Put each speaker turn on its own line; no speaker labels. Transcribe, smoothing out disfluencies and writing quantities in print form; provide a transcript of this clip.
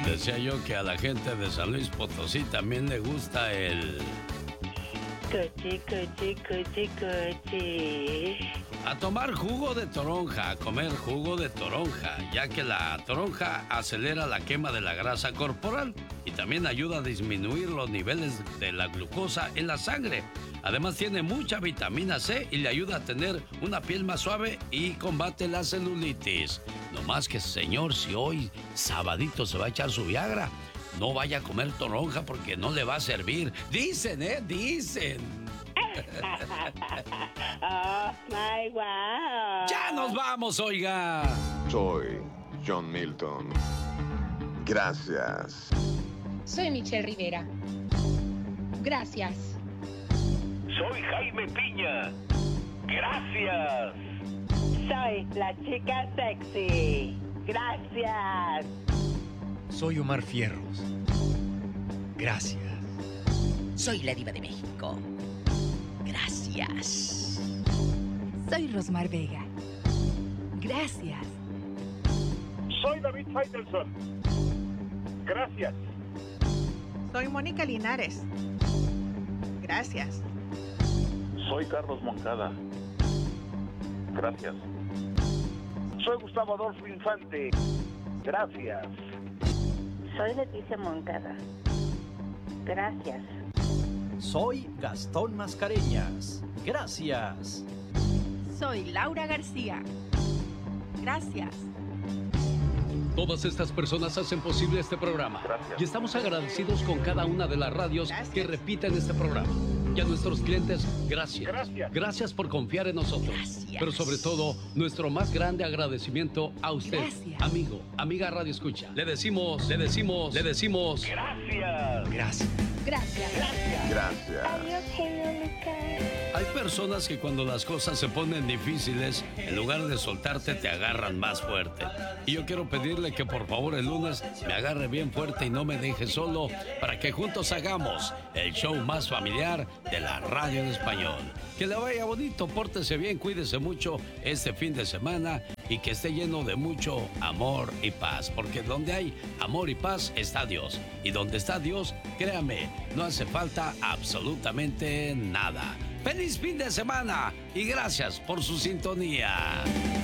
Decía yo que a la gente de San Luis Potosí también le gusta el...
Coche, coche, coche, coche.
A tomar jugo de toronja, a comer jugo de toronja, ya que la toronja acelera la quema de la grasa corporal y también ayuda a disminuir los niveles de la glucosa en la sangre. Además tiene mucha vitamina C y le ayuda a tener una piel más suave y combate la celulitis. No más que, señor, si hoy sabadito se va a echar su Viagra, no vaya a comer toronja porque no le va a servir. Dicen, dicen.
Oh, my wow.
¡Ya nos vamos, oiga!
Soy John Milton. Gracias.
Soy Michelle Rivera. Gracias.
Soy Jaime Piña. Gracias.
Soy la chica sexy. Gracias.
Soy Omar Fierros. Gracias.
Soy la diva de México. Gracias.
Soy Rosmar Vega. Gracias.
Soy David Faitelson. Gracias.
Soy Mónica Linares. Gracias.
Soy Carlos Moncada. Gracias. Soy Gustavo Adolfo Infante. Gracias.
Soy Leticia Moncada. Gracias.
Soy Gastón Mascareñas. Gracias.
Soy Laura García. Gracias.
Todas estas personas hacen posible este programa.
Gracias.
Y estamos agradecidos con cada una de las radios que repiten este programa. Y a nuestros clientes, gracias.
Gracias.
Gracias por confiar en nosotros.
Gracias.
Pero sobre todo, nuestro más grande agradecimiento a usted,
Gracias.
amigo, amiga Radio Escucha. Le decimos.
Gracias.
Gracias.
Gracias.
Gracias.
Adiós, genio Lucas.
Hay personas que cuando las cosas se ponen difíciles, en lugar de soltarte, te agarran más fuerte. Y yo quiero pedirle que por favor el lunes me agarre bien fuerte y no me deje solo, para que juntos hagamos el show más familiar de la radio en español. Que le vaya bonito, pórtese bien, cuídese mucho este fin de semana y que esté lleno de mucho amor y paz. Porque donde hay amor y paz está Dios. Y donde está Dios, créame, no hace falta absolutamente nada. ¡Feliz fin de semana! Y gracias por su sintonía.